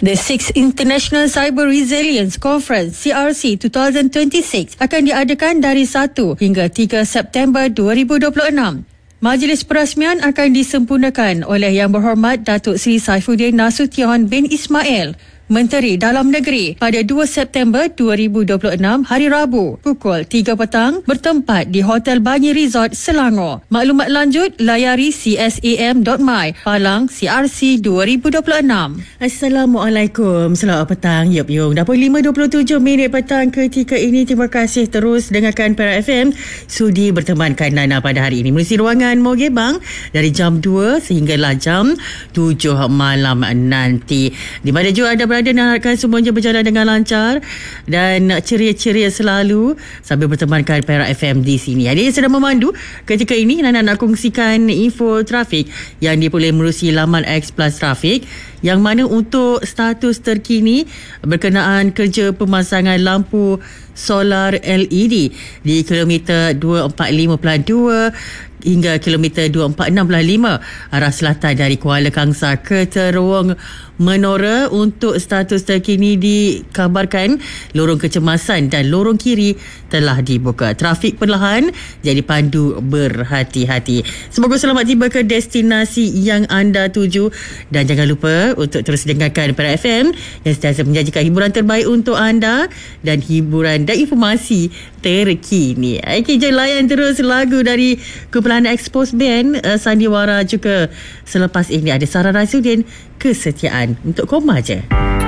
The 6th International Cyber Resilience Conference CRC 2026 akan diadakan dari 1 hingga 3 September 2026. Majlis perasmian akan disempurnakan oleh Yang Berhormat Datuk Seri Saifuddin Nasution bin Ismail, Menteri Dalam Negeri, pada 2 September 2026 hari Rabu pukul 3 petang bertempat di Hotel Banyi Resort, Selangor. Maklumat lanjut layari csam.my Palang CRC 2026. Assalamualaikum, selamat petang. Yung dah pukul 5.27 petang ketika ini. Terima kasih terus dengarkan Perak FM. Sudi bertemankan Nana pada hari ini melalui ruangan Mogebang dari jam 2 sehinggalah jam 7 malam nanti. Di mana juga anda berada, dan harapkan semuanya berjalan dengan lancar dan ceria-ceria selalu sambil bertemankan Perak FM di sini. Ada yang sedang memandu ketika ini, Nana nak kongsikan info trafik yang diperoleh melalui laman X Plus Trafik, yang mana untuk status terkini berkenaan kerja pemasangan lampu solar LED di kilometer 245.2 hingga kilometer 2465 arah selatan dari Kuala Kangsar ke Terowong Menora. Untuk status terkini dikabarkan lorong kecemasan dan lorong kiri telah dibuka. Trafik perlahan, jadi pandu berhati-hati. Semoga selamat tiba ke destinasi yang anda tuju, dan jangan lupa untuk terus dengarkan Perak FM yang sentiasa menjanjikan hiburan terbaik untuk anda dan hiburan dan informasi terkini. Okey, je layan terus lagu dari kumpulan Expose Band, Sandiwara, juga selepas ini ada Sarah Razudin, Kesetiaan. Untuk koma je.